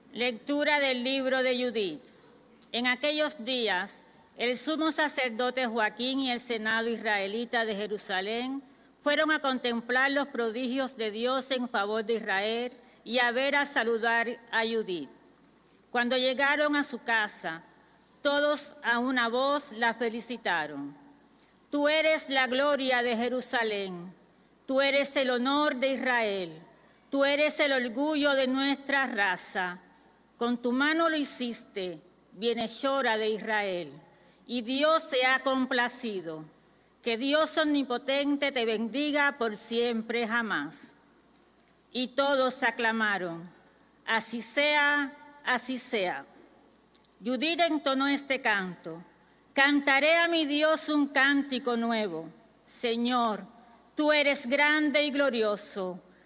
Lectura del libro de Judith. En aquellos días, el sumo sacerdote Joaquín y el senado israelita de Jerusalén fueron a contemplar los prodigios de Dios en favor de Israel y a ver a saludar a Judith. Cuando llegaron a su casa, todos a una voz la felicitaron. Tú eres la gloria de Jerusalén, tú eres el honor de Israel, tú eres el orgullo de nuestra raza. Con tu mano lo hiciste, bienhechora de Israel, y Dios se ha complacido. Que Dios omnipotente te bendiga por siempre jamás. Y todos aclamaron, así sea, así sea. Judith entonó este canto. Cantaré a mi Dios un cántico nuevo. Señor, tú eres grande y glorioso.